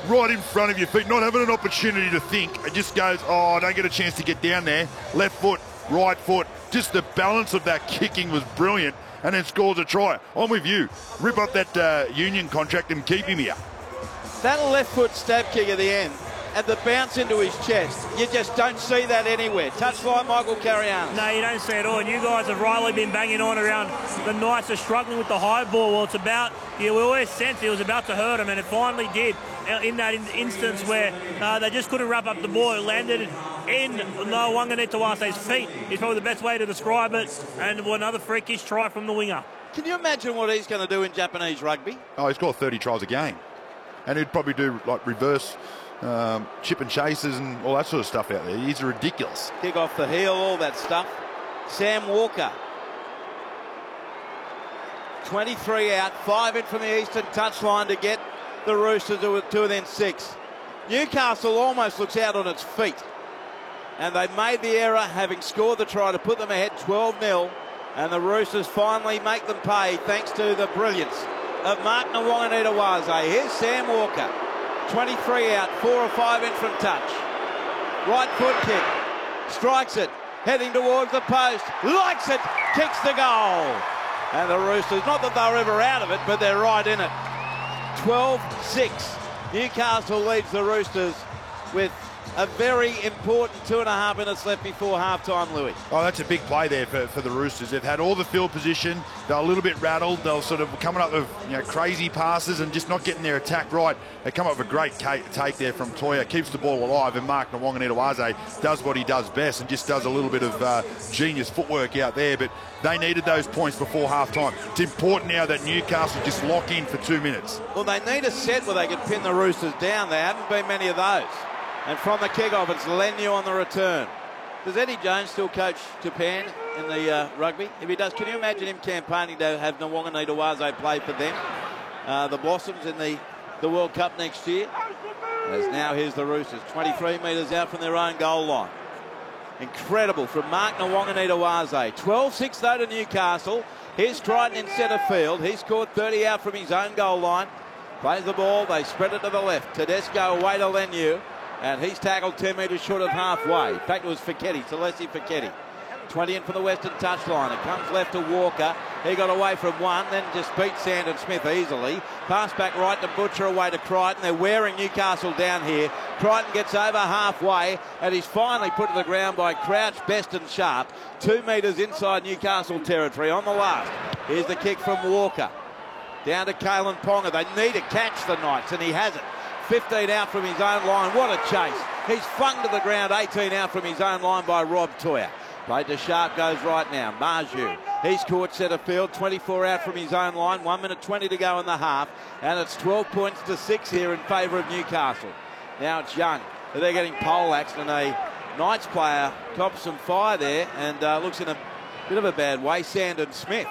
right in front of your feet, not having an opportunity to think. It just goes, oh, I don't get a chance to get down there. Left foot, right foot. Just the balance of that kicking was brilliant, and then scores a try. I'm with you. Rip up that Union contract and keep him here. That left foot stab kick at the end and the bounce into his chest, you just don't see that anywhere. Touchline, Michael Carianis. No, you don't see it at all. And you guys have rightly been banging on around the Knights are struggling with the high ball. Well, it's about, we always sensed it was about to hurt them, and it finally did in that instance where they just couldn't wrap up the ball. It landed in Wanganitawase's feet is probably the best way to describe it, and another freakish try from the winger. Can you imagine what he's going to do in Japanese rugby? Oh, he's got 30 tries a game. And he'd probably do like reverse chip and chases and all that sort of stuff out there. He's ridiculous. Kick off the heel, all that stuff. Sam Walker. 23 out, 5 in from the eastern touchline to get the Roosters to 2 and then 6. Newcastle almost looks out on its feet. And they made the error, having scored the try to put them ahead 12-0. And the Roosters finally make them pay thanks to the brilliance of Mark Wanganitawase. Here's Sam Walker. 23 out, 4 or 5 in from touch. Right foot kick. Strikes it. Heading towards the post. Likes it. Kicks the goal. And the Roosters, not that they were ever out of it, but they're right in it. 12-6. Newcastle leads the Roosters with a very important 2.5 minutes left before half-time, Louis. Oh, that's a big play there for the Roosters. They've had all the field position. They're a little bit rattled. They're sort of coming up with crazy passes and just not getting their attack right. They come up with a great take there from Toya. Keeps the ball alive, and Mark Wanganitawase does what he does best and just does a little bit of genius footwork out there. But they needed those points before half-time. It's important now that Newcastle just lock in for 2 minutes. Well, they need a set where they can pin the Roosters down. There haven't been many of those. And from the kickoff, it's Lenyu on the return. Does Eddie Jones still coach Japan in the rugby? If he does, can you imagine him campaigning to have Wanganitawase play for them? The Blossoms in the World Cup next year. As now here's the Roosters, 23 metres out from their own goal line. Incredible from Mark Wanganitawase. 12-6 though to Newcastle. Here's Crichton in centre field. He scored 30 out from his own goal line. Plays the ball, they spread it to the left. Tedesco away to Lenyu. And he's tackled 10 metres short of halfway. In fact, it was Feketi, Celeste Feketi. 20 in from the western touchline. It comes left to Walker. He got away from one, then just beat Sandon Smith easily. Pass back right to Butcher, away to Crichton. They're wearing Newcastle down here. Crichton gets over halfway, and he's finally put to the ground by Crouch, Best and Sharp. 2 metres inside Newcastle territory on the last. Here's the kick from Walker. Down to Kalen Ponga. They need to catch the Knights, and he has it. 15 out from his own line. What a chase. He's flung to the ground. 18 out from his own line by Rob Toya. Played to Sharp, goes right now. Marju. He's caught centre field. 24 out from his own line. 1 minute 20 to go in the half. And it's 12 points to 6 here in favour of Newcastle. Now it's Young. They're getting poleaxed, and a Knights player cops some fire there and looks in a bit of a bad way. Sandon Smith.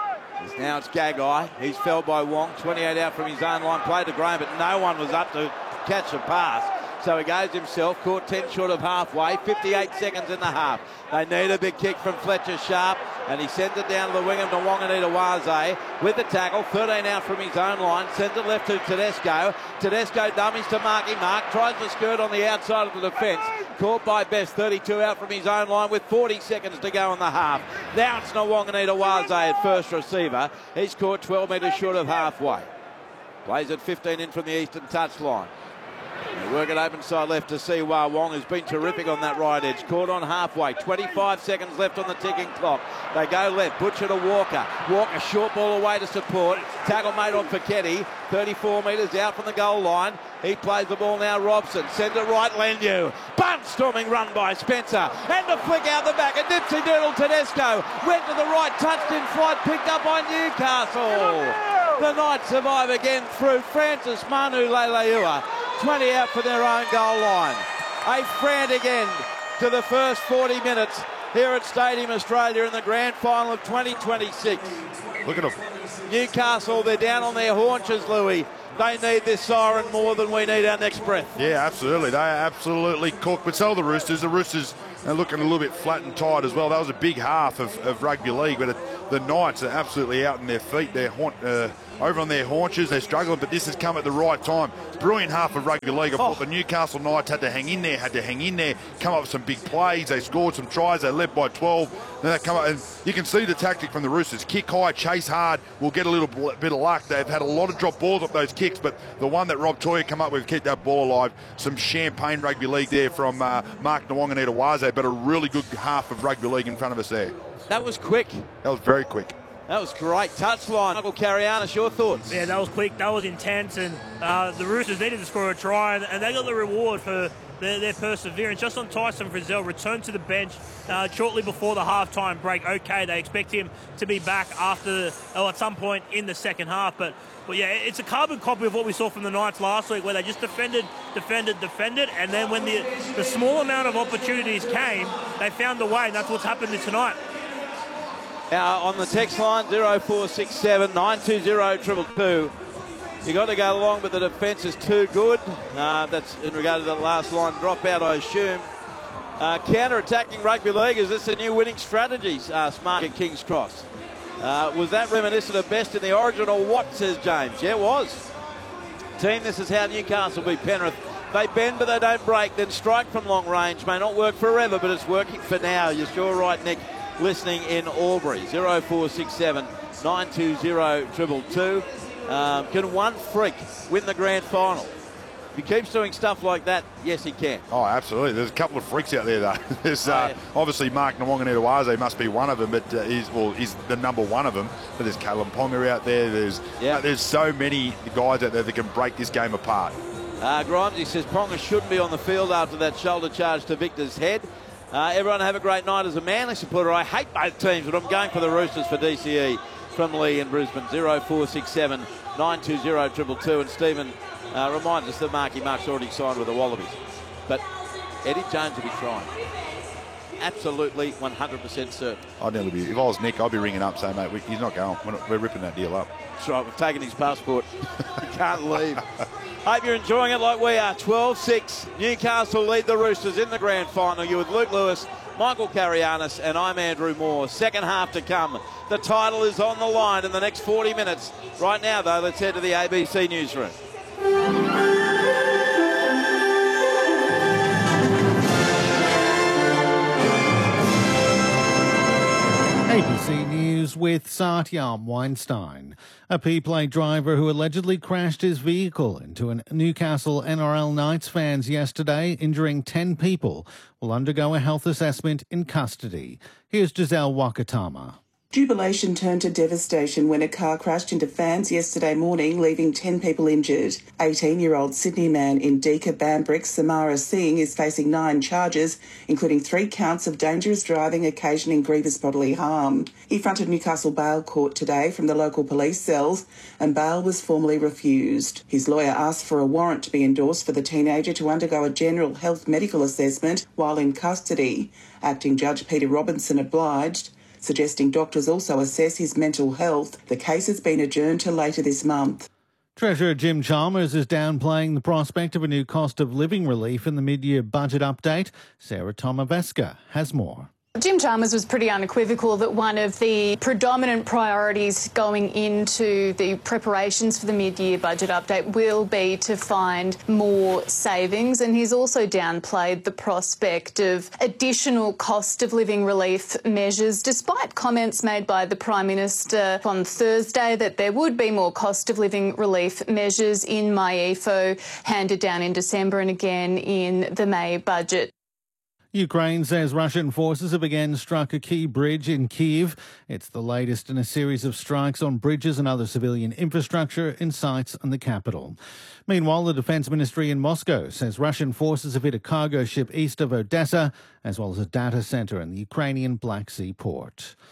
Now it's Gagai. He's felled by Wong. 28 out from his own line. Played to Graham, but no one was up to catch the pass. So he goes himself. Caught 10 short of halfway. 58 seconds in the half. They need a big kick from Fletcher Sharp, and he sends it down to the wing of Wanganitawase with the tackle. 13 out from his own line. Sends it left to Tedesco. Tedesco dummies to Marky Mark. Tries to skirt on the outside of the defence. Caught by Best. 32 out from his own line with 40 seconds to go in the half. Now it's Wanganitawase at first receiver. He's caught 12 metres short of halfway. Plays at 15 in from the eastern touchline. They work it open side left to Siwa Wong, who's been terrific on that right edge. Caught on halfway. 25 seconds left on the ticking clock. They go left. Butcher to Walker. Walker short ball away to support. Tackle made on Feketi. 34 metres out from the goal line. He plays the ball now. Robson sends it right. Lenyu. Bunt storming run by Spencer. And the flick out the back. A dipsy doodle Tedesco. Went to the right. Touched in flight. Picked up by Newcastle. The Knights survive again through Francis Manu Leilua. 20 out for their own goal line. A frantic end to the first 40 minutes here at Stadium Australia in the grand final of 2026. Look at them. Newcastle, they're down on their haunches, Louis. They need this siren more than we need our next breath. Yeah, absolutely. They are absolutely cooked. But so are the Roosters. The Roosters are looking a little bit flat and tired as well. That was a big half of rugby league, but the Knights are absolutely out on their feet. They're over on their haunches. They're struggling, but this has come at the right time. Brilliant half of rugby league. I thought the Newcastle Knights had to hang in there, come up with some big plays. They scored some tries. They led by 12. Then they come up, and you can see the tactic from the Roosters. Kick high, chase hard. We'll get a little bit of luck. They've had a lot of drop balls off those kicks, but the one that Rob Toya come up with, keep that ball alive. Some champagne rugby league there from Mark Nawaqanitawase, but a really good half of rugby league in front of us there. That was quick. That was very quick. That was great. Touchline. Michael Carianis, your thoughts? Yeah, that was quick. That was intense. And the Roosters needed to score a try, and they got the reward for their perseverance. Just on Tyson Frizzell, returned to the bench shortly before the halftime break. Okay, they expect him to be back at some point in the second half. But yeah, it's a carbon copy of what we saw from the Knights last week, where they just defended, and then when the small amount of opportunities came, they found a way, and that's what's happened tonight. On the text line, 0467 920 222. You got to go along, but the defence is too good. That's in regard to the last line dropout, I assume. Counter-attacking rugby league, is this a new winning strategy? Smart at King's Cross. Was that reminiscent of best in the origin or what, says James? Yeah, it was. Team, this is how Newcastle beat Penrith. They bend, but they don't break. Then strike from long range. May not work forever, but it's working for now. You're sure right, Nick, listening in Albury. 0467 920 222. Can one freak win the grand final? If he keeps doing stuff like that, yes, he can. Oh, absolutely. There's a couple of freaks out there, though. There's obviously Mark Nawaqanitawase must be one of them, but he's the number one of them. But there's Caleb Ponga out there. There's so many guys out there that can break this game apart. Grimes, he says Ponga shouldn't be on the field after that shoulder charge to Victor's head. Everyone have a great night. As a Manly supporter, I hate both teams, but I'm going for the Roosters for DCE. From Lee in Brisbane, 0467 920 222. And Stephen reminds us that Marky Mark's already signed with the Wallabies. But Eddie Jones will be trying. Absolutely 100% certain. I'd nearly be. If I was Nick, I'd be ringing up saying, mate, he's not going. We're ripping that deal up. That's right. We've taken his passport. He can't leave. Hope you're enjoying it like we are. 12-6. Newcastle lead the Roosters in the grand final. You're with Luke Lewis, Michael Carianis, and I'm Andrew Moore. Second half to come. The title is on the line in the next 40 minutes. Right now, though, let's head to the ABC newsroom. ABC News with Satyam Weinstein. A P-Play driver who allegedly crashed his vehicle into a Newcastle NRL Knights fans yesterday, injuring 10 people, will undergo a health assessment in custody. Here's Giselle Wakatama. Jubilation turned to devastation when a car crashed into fans yesterday morning, leaving 10 people injured. 18-year-old Sydney man Indika Bambrick Samara Singh is facing 9 charges, including 3 counts of dangerous driving occasioning grievous bodily harm. He fronted Newcastle Bail Court today from the local police cells, and bail was formally refused. His lawyer asked for a warrant to be endorsed for the teenager to undergo a general health medical assessment while in custody. Acting Judge Peter Robinson obliged, suggesting doctors also assess his mental health. The case has been adjourned to later this month. Treasurer Jim Chalmers is downplaying the prospect of a new cost of living relief in the mid-year budget update. Sarah Tomaveska has more. Jim Chalmers was pretty unequivocal that one of the predominant priorities going into the preparations for the mid-year budget update will be to find more savings, and he's also downplayed the prospect of additional cost of living relief measures, despite comments made by the Prime Minister on Thursday that there would be more cost of living relief measures in MyEFO handed down in December and again in the May budget. Ukraine says Russian forces have again struck a key bridge in Kyiv. It's the latest in a series of strikes on bridges and other civilian infrastructure in sites in the capital. Meanwhile, the Defence Ministry in Moscow says Russian forces have hit a cargo ship east of Odessa, as well as a data centre in the Ukrainian Black Sea port.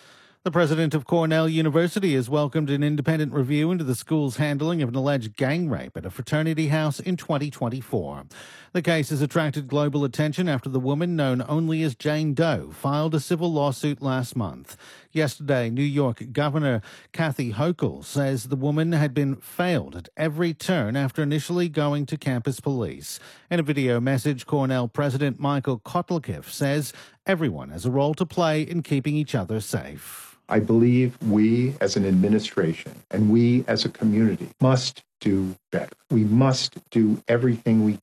The president of Cornell University has welcomed an independent review into the school's handling of an alleged gang rape at a fraternity house in 2024. The case has attracted global attention after the woman, known only as Jane Doe, filed a civil lawsuit last month. Yesterday, New York Governor Kathy Hochul says the woman had been failed at every turn after initially going to campus police. In a video message, Cornell President Michael Kotlikiff says everyone has a role to play in keeping each other safe. I believe we as an administration and we as a community must do better. We must do everything we